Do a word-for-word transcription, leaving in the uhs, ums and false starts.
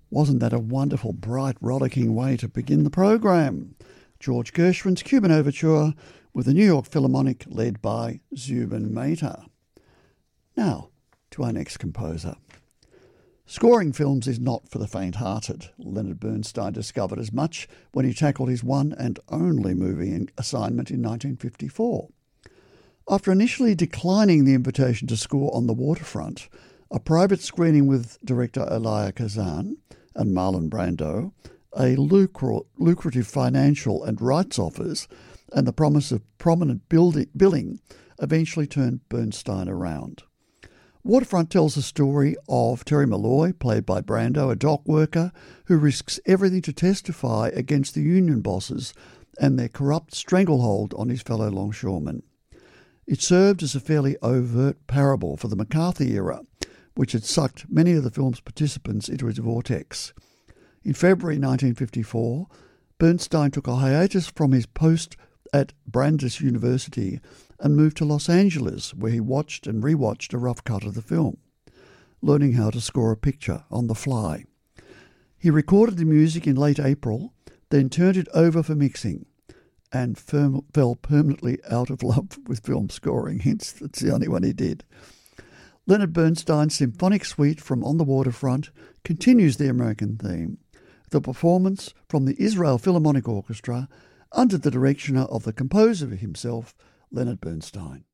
Wasn't that a wonderful, bright, rollicking way to begin the program? George Gershwin's Cuban Overture with the New York Philharmonic led by Zubin Mehta. Now, to our next composer. Scoring films is not for the faint-hearted. Leonard Bernstein discovered as much when he tackled his one and only movie assignment in nineteen fifty-four. After initially declining the invitation to score On the Waterfront, a private screening with director Elia Kazan and Marlon Brando, a lucra- lucrative financial and rights offers, and the promise of prominent building, billing eventually turned Bernstein around. Waterfront tells the story of Terry Malloy, played by Brando, a dock worker who risks everything to testify against the union bosses and their corrupt stranglehold on his fellow longshoremen. It served as a fairly overt parable for the McCarthy era, which had sucked many of the film's participants into its vortex. In February nineteen fifty-four, Bernstein took a hiatus from his post at Brandeis University and moved to Los Angeles, where he watched and rewatched a rough cut of the film, learning how to score a picture on the fly. He recorded the music in late April, then turned it over for mixing, and firm, fell permanently out of love with film scoring, hence that's the only one he did. Leonard Bernstein's symphonic suite from On the Waterfront continues the American theme. The performance from the Israel Philharmonic Orchestra under the direction of the composer himself, Leonard Bernstein.